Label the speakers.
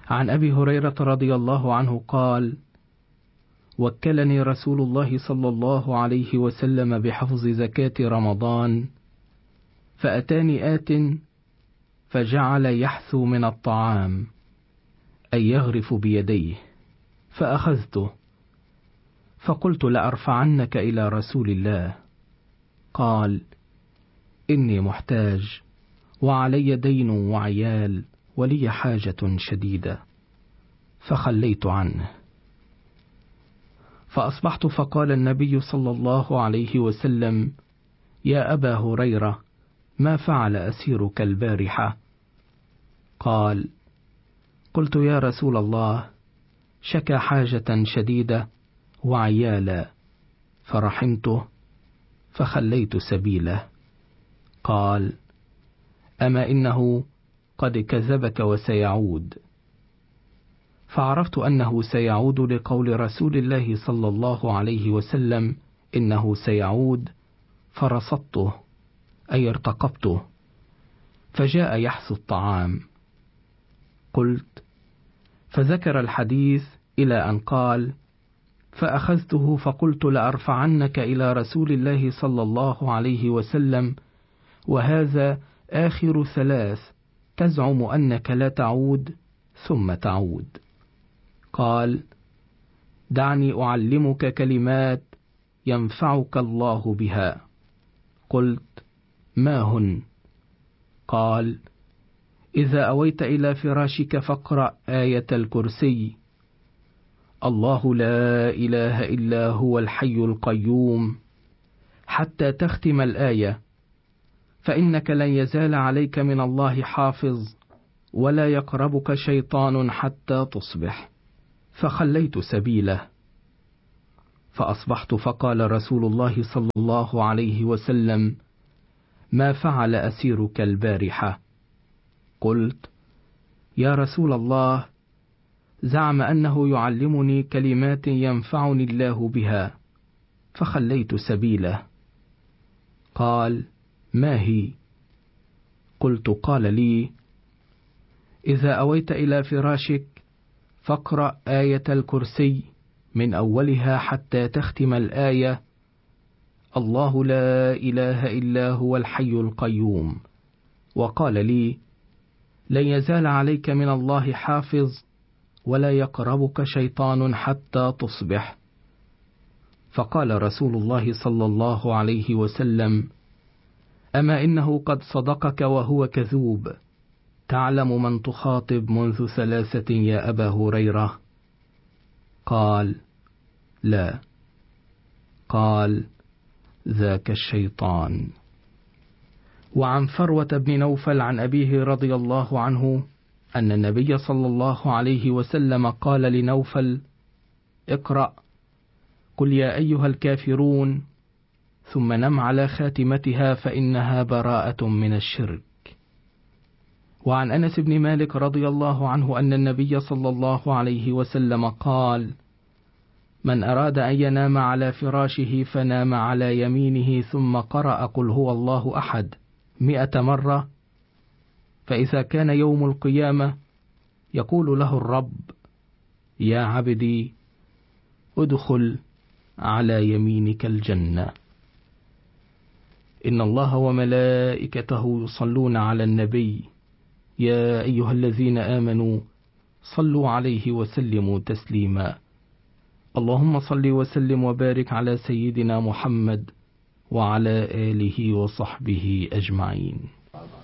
Speaker 1: عن أبي هريرة رضي الله عنه قال: وكلني رسول الله صلى الله عليه وسلم بحفظ زكاة رمضان، فأتاني آت فجعل يحثو من الطعام، أي يغرف بيديه، فأخذته، فقلت لأرفعنك إلى رسول الله. قال: إني محتاج، وعلي دين وعيال، ولي حاجة شديدة، فخليت عنه. فأصبحت فقال النبي صلى الله عليه وسلم: يا أبا هريرة، ما فعل أسيرك البارحة؟ قال: قلت يا رسول الله، شكى حاجة شديدة وعيالا، فرحمته فخليت سبيله. قال: أما إنه قد كذبك وسيعود. فعرفت أنه سيعود لقول رسول الله صلى الله عليه وسلم إنه سيعود، فرصدته، أي ارتقبته، فجاء يحثو الطعام. قلت، فذكر الحديث إلى أن قال: فأخذته فقلت لأرفعنك إلى رسول الله صلى الله عليه وسلم، وهذا آخر 3 تزعم أنك لا تعود ثم تعود. قال: دعني أعلمك كلمات ينفعك الله بها. قلت: ما هن؟ قال: إذا أويت إلى فراشك فاقرأ آية الكرسي: الله لا إله إلا هو الحي القيوم، حتى تختم الآية، فإنك لن يزال عليك من الله حافظ، ولا يقربك شيطان حتى تصبح. فخليت سبيله. فأصبحت فقال رسول الله صلى الله عليه وسلم: ما فعل أسيرك البارحة؟ قلت: يا رسول الله، زعم أنه يعلمني كلمات ينفعني الله بها، فخليت سبيله. قال: ما هي؟ قلت: قال لي: إذا أويت إلى فراشك فاقرأ آية الكرسي من أولها حتى تختم الآية: الله لا إله إلا هو الحي القيوم. وقال لي: لن يزال عليك من الله حافظ، ولا يقربك شيطان حتى تصبح. فقال رسول الله صلى الله عليه وسلم: أما إنه قد صدقك وهو كذوب، تعلم من تخاطب منذ 3 يا أبا هريرة؟ قال: لا. قال: ذاك الشيطان. وعن فروة بن نوفل عن أبيه رضي الله عنه أن النبي صلى الله عليه وسلم قال لنوفل: اقرأ قل يا أيها الكافرون، ثم نم على خاتمتها فإنها براءة من الشرك. وعن أنس بن مالك رضي الله عنه أن النبي صلى الله عليه وسلم قال: من أراد أن ينام على فراشه فنام على يمينه ثم قرأ قل هو الله أحد 100 مرة، فإذا كان يوم القيامة يقول له الرب: يا عبدي ادخل على يمينك الجنة. إن الله وملائكته يصلون على النبي، يا أيها الذين آمنوا صلوا عليه وسلموا تسليما. اللهم صل وسلم وبارك على سيدنا محمد وعلى آله وصحبه أجمعين.